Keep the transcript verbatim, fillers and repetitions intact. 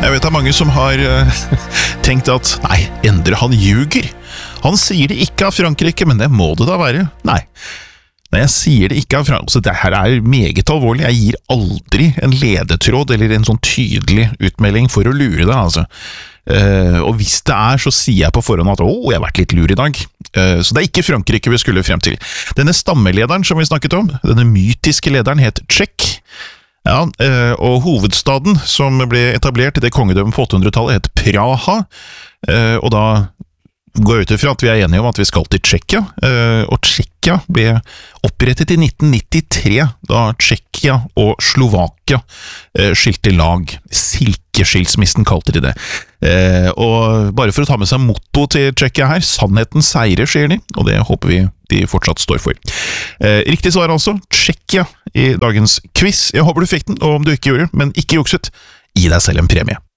Jeg vet det er mange som har uh, tenkt at nei, Endre han ljuger. Han sier det ikke av Frankrike, men det må det da være. Nei, nei jeg sier det ikke av Frankrike. Det her er meget alvorlig. Jeg gir aldri en ledetråd eller en sånn tydelig utmelding for å lure deg, altså. Uh, og hvis det er, så sier jeg på forhånd at åh, jeg har vært litt lur i dag. Uh, så det er ikke Frankrike vi skulle frem til. Denne stammelederen som vi snakket om, denne mytiske lederen het Czech. Ja, og hovedstaden som ble etablert i det kongedømmet på åttehundretallet het Praha, og da går jeg ut ifra at vi er enige om at vi skal til Tsjekkia, og Tsjekkia ble opprettet i nitten nittitre, da Tsjekkia og Slovakia skilte lag. Silkeskilsmissen kalte de det. Og bare for å ta med seg motto til Tsjekkia her, sannheten seirer, sier de, og det håper vi de fortsatt står for. Riktig svar altså, Tsjekkia i dagens quiz. Jeg håper du fikk den, og om du ikke gjorde, men ikke jukset, gi deg selv en premie.